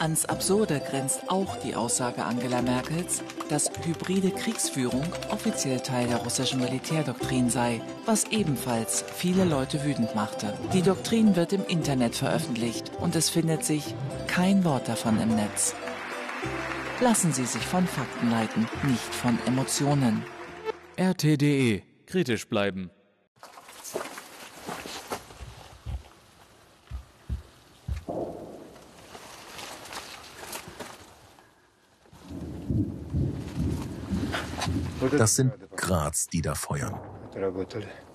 Ans Absurde grenzt auch die Aussage Angela Merkels, dass hybride Kriegsführung offiziell Teil der russischen Militärdoktrin sei, was ebenfalls viele Leute wütend machte. Die Doktrin wird im Internet veröffentlicht und es findet sich kein Wort davon im Netz. Lassen Sie sich von Fakten leiten, nicht von Emotionen. RT.de. Kritisch bleiben. Das sind Grads, die da feuern.